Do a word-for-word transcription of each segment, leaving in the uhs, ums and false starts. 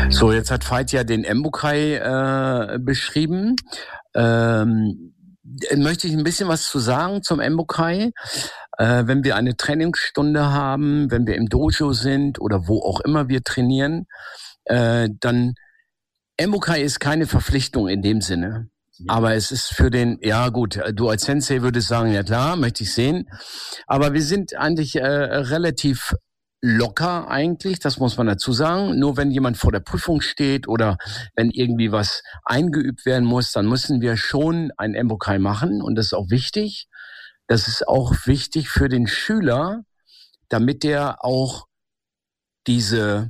So, jetzt hat Veit ja den Embukai äh, beschrieben. Ähm, möchte ich ein bisschen was zu sagen zum Embukai. Äh, wenn wir eine Trainingsstunde haben, wenn wir im Dojo sind oder wo auch immer wir trainieren, äh, dann Embukai ist keine Verpflichtung in dem Sinne. Aber es ist für den, ja gut, du als Sensei würdest sagen, ja klar, möchte ich sehen. Aber wir sind eigentlich äh, relativ locker eigentlich, das muss man dazu sagen. Nur wenn jemand vor der Prüfung steht oder wenn irgendwie was eingeübt werden muss, dann müssen wir schon ein Embukai machen und das ist auch wichtig. Das ist auch wichtig für den Schüler, damit der auch diese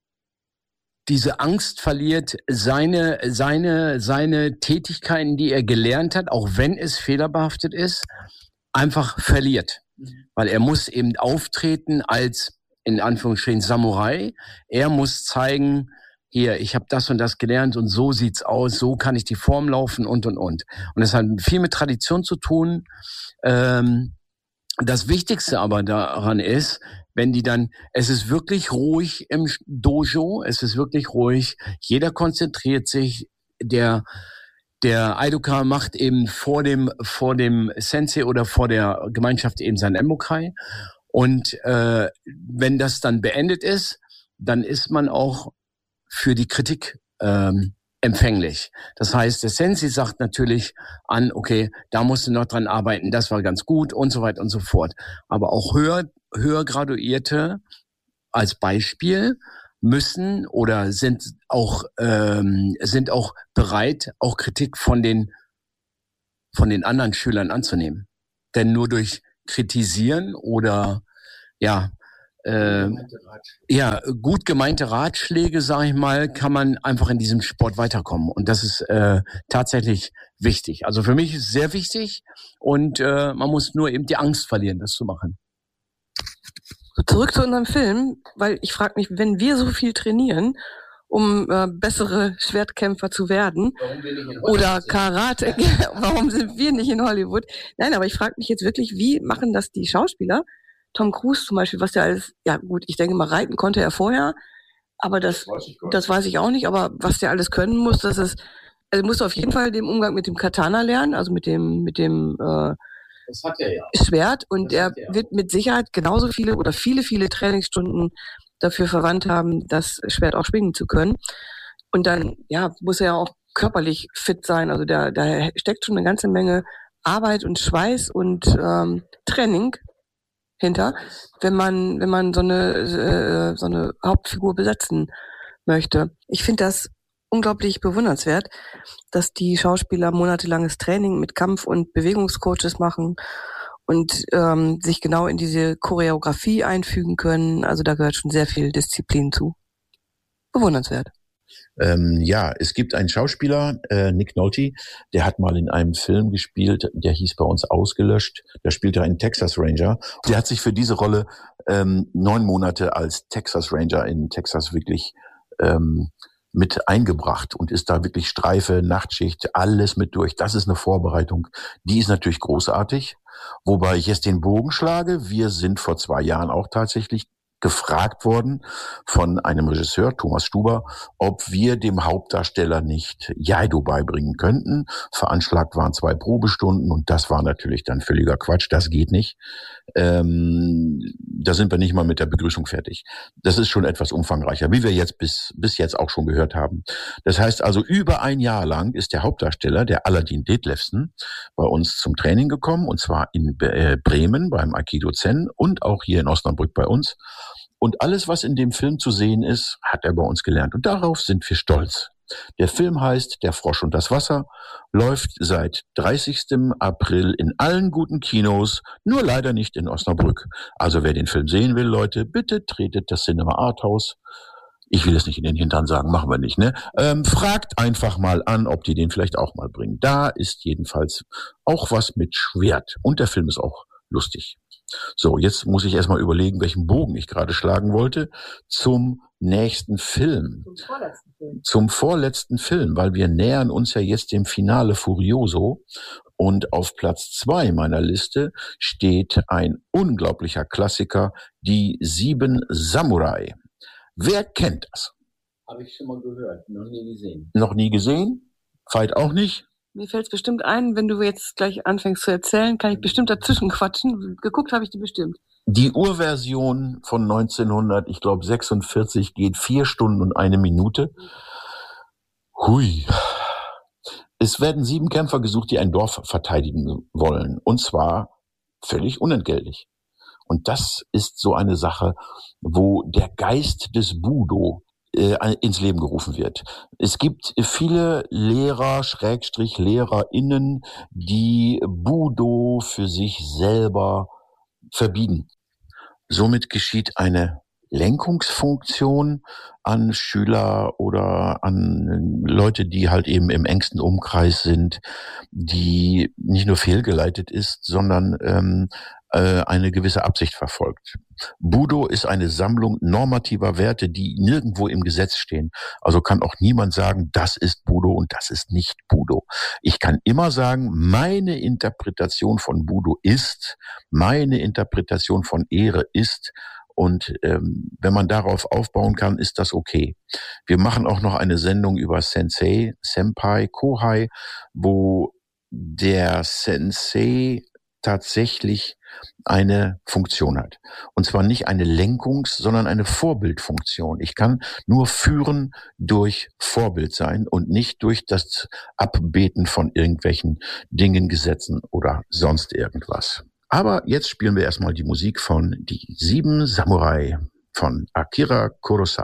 diese Angst verliert, seine seine seine Tätigkeiten, die er gelernt hat, auch wenn es fehlerbehaftet ist, einfach verliert. Weil er muss eben auftreten als, in Anführungsstrichen, Samurai. Er muss zeigen, hier, ich habe das und das gelernt und so sieht's aus, so kann ich die Form laufen und, und, und. Und das hat viel mit Tradition zu tun. Ähm, das Wichtigste aber daran ist, wenn die dann, es ist wirklich ruhig im Dojo, es ist wirklich ruhig, jeder konzentriert sich, der Der Aidoka macht eben vor dem vor dem Sensei oder vor der Gemeinschaft eben sein Embukai. Und äh, wenn das dann beendet ist, dann ist man auch für die Kritik ähm, empfänglich. Das heißt, der Sensei sagt natürlich an, okay, da musst du noch dran arbeiten, das war ganz gut und so weiter und so fort. Aber auch höher, höher Graduierte als Beispiel müssen oder sind auch ähm, sind auch bereit, auch Kritik von den von den anderen Schülern anzunehmen. Denn nur durch Kritisieren oder ja äh, ja gut gemeinte Ratschläge, sage ich mal, kann man einfach in diesem Sport weiterkommen. Und das ist äh, tatsächlich wichtig. Also für mich ist es sehr wichtig und äh, man muss nur eben die Angst verlieren, das zu machen. Zurück zu unserem Film, weil ich frage mich, wenn wir so viel trainieren, um äh, bessere Schwertkämpfer zu werden oder Karate, warum sind wir nicht in Hollywood? Nein, aber ich frage mich jetzt wirklich, wie machen das die Schauspieler? Tom Cruise zum Beispiel, was der alles, ja gut, ich denke mal, reiten konnte er vorher, aber das, das weiß ich, das weiß ich auch nicht, aber was der alles können muss, das ist, also muss auf jeden Fall den Umgang mit dem Katana lernen, also mit dem, mit dem, äh, Das hat er ja. Schwert und er ja. wird mit Sicherheit genauso viele oder viele, viele Trainingsstunden dafür verwandt haben, das Schwert auch schwingen zu können. Und dann, ja, muss er auch körperlich fit sein. Also da, da steckt schon eine ganze Menge Arbeit und Schweiß und ähm, Training hinter, wenn man, wenn man so eine, äh, so eine Hauptfigur besetzen möchte. Ich finde das unglaublich bewundernswert, dass die Schauspieler monatelanges Training mit Kampf- und Bewegungscoaches machen und ähm, sich genau in diese Choreografie einfügen können. Also da gehört schon sehr viel Disziplin zu. Bewundernswert. Ähm, ja, es gibt einen Schauspieler, äh, Nick Nolte, der hat mal in einem Film gespielt, der hieß bei uns Ausgelöscht. Da spielt er einen Texas Ranger. Der hat sich für diese Rolle ähm, neun Monate als Texas Ranger in Texas wirklich ähm, mit eingebracht und ist da wirklich Streife, Nachtschicht, alles mit durch. Das ist eine Vorbereitung, die ist natürlich großartig. Wobei ich jetzt den Bogen schlage. Wir sind vor zwei Jahren auch tatsächlich gefragt worden von einem Regisseur, Thomas Stuber, ob wir dem Hauptdarsteller nicht Jaido beibringen könnten. Veranschlagt waren zwei Probestunden und das war natürlich dann völliger Quatsch. Das geht nicht. Ähm, da sind wir nicht mal mit der Begrüßung fertig. Das ist schon etwas umfangreicher, wie wir jetzt bis, bis jetzt auch schon gehört haben. Das heißt also, über ein Jahr lang ist der Hauptdarsteller, der Aladin Detlefsen, bei uns zum Training gekommen, und zwar in Bremen beim Aikido Zen und auch hier in Osnabrück bei uns. Und alles, was in dem Film zu sehen ist, hat er bei uns gelernt. Und darauf sind wir stolz. Der Film heißt Der Frosch und das Wasser, läuft seit dreißigsten April in allen guten Kinos, nur leider nicht in Osnabrück. Also wer den Film sehen will, Leute, bitte tretet das Cinema Arthouse. Ich will es nicht in den Hintern sagen, machen wir nicht, ne? Ähm, fragt einfach mal an, ob die den vielleicht auch mal bringen. Da ist jedenfalls auch was mit Schwert. Und der Film ist auch lustig. So, jetzt muss ich erstmal überlegen, welchen Bogen ich gerade schlagen wollte zum nächsten Film. Zum vorletzten Film. Zum vorletzten Film, weil wir nähern uns ja jetzt dem Finale Furioso. Und auf Platz zwei meiner Liste steht ein unglaublicher Klassiker, die Sieben Samurai. Wer kennt das? Habe ich schon mal gehört, noch nie gesehen. Noch nie gesehen? Veit auch nicht? Mir fällt es bestimmt ein, wenn du jetzt gleich anfängst zu erzählen, kann ich bestimmt dazwischen quatschen. Geguckt habe ich die bestimmt. Die Urversion von neunzehnhundert, ich glaube sechsundvierzig, geht vier Stunden und eine Minute. Hui. Es werden sieben Kämpfer gesucht, die ein Dorf verteidigen wollen. Und zwar völlig unentgeltlich. Und das ist so eine Sache, wo der Geist des Budo äh, ins Leben gerufen wird. Es gibt viele Lehrer, Schrägstrich LehrerInnen, die Budo für sich selber verbieten. Somit geschieht eine Lenkungsfunktion an Schüler oder an Leute, die halt eben im engsten Umkreis sind, die nicht nur fehlgeleitet ist, sondern ähm, äh, eine gewisse Absicht verfolgt. Budo ist eine Sammlung normativer Werte, die nirgendwo im Gesetz stehen. Also kann auch niemand sagen, das ist Budo und das ist nicht Budo. Ich kann immer sagen, meine Interpretation von Budo ist, meine Interpretation von Ehre ist, und ähm, wenn man darauf aufbauen kann, ist das okay. Wir machen auch noch eine Sendung über Sensei, Senpai, Kohai, wo der Sensei tatsächlich eine Funktion hat. Und zwar nicht eine Lenkungs-, sondern eine Vorbildfunktion. Ich kann nur führen durch Vorbild sein und nicht durch das Abbeten von irgendwelchen Dingen, Gesetzen oder sonst irgendwas. Aber jetzt spielen wir erstmal die Musik von Die Sieben Samurai von Akira Kurosawa.